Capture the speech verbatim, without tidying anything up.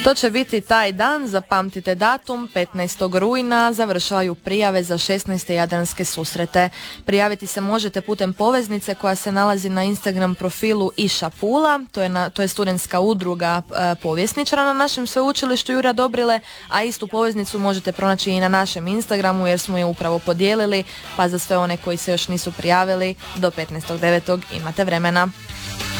To će biti taj dan, zapamtite datum, petnaestog rujna završavaju prijave za šesnaeste Jadranske susrete. Prijaviti se možete putem poveznice koja se nalazi na Instagram profilu Iša Pula, to je, na, to je studentska udruga e, povjesničara na našem sveučilištu Jurja Dobrile, a istu poveznicu možete pronaći i na našem Instagramu jer smo je upravo podijelili, pa za sve one koji se još nisu prijavili do petnaestog devetog imate vremena.